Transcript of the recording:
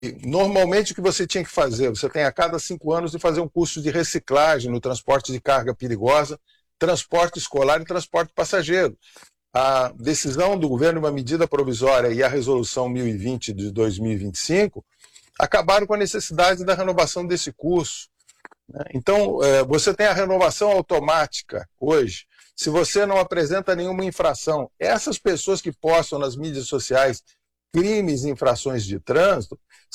normalmente o que você tinha que fazer, você tem a cada 5 anos de fazer um curso de reciclagem no transporte de carga perigosa, transporte escolar e transporte passageiro. A decisão do governo, uma medida provisória e a resolução 1020 de 2025 acabaram com a necessidade da renovação desse curso. Então, você tem a renovação automática hoje. Se você não apresenta nenhuma infração, essas pessoas que postam nas mídias sociais crimes e infrações de trânsito